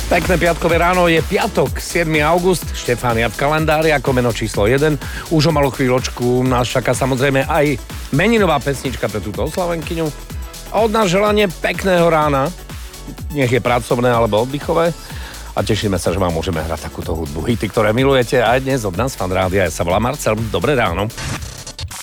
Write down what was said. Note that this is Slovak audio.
Pekné piatkové ráno, je piatok, 7. august, Štefánia v kalendári ako meno číslo 1. Už o malú chvíľočku nás čaká samozrejme aj meninová pesnička pre túto oslavenkyňu. A od nás želanie pekného rána, nech je pracovné alebo oddychové. A tešíme sa, že vám môžeme hrať takúto hudbu. Hity, ktoré milujete aj dnes od nás, Fan Rádia. Ja sa volám Marcel, dobré ráno.